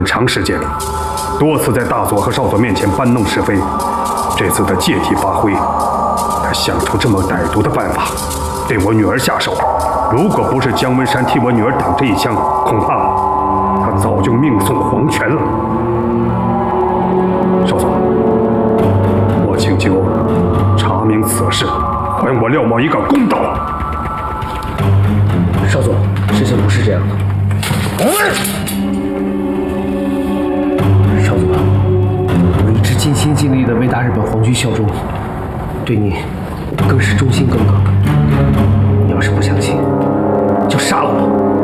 长时间了，多次在大佐和少佐面前搬弄是非。这次他借题发挥，他想出这么歹毒的办法，对我女儿下手。如果不是姜文山替我女儿挡这一枪，恐怕他早就命送黄泉了。少佐，我请求查明此事，还我廖某一个公道。 少佐，事情不是这样的。少佐，我一直尽心尽力地为大日本皇军效忠，对你更是忠心耿耿。你要是不相信，就杀了我。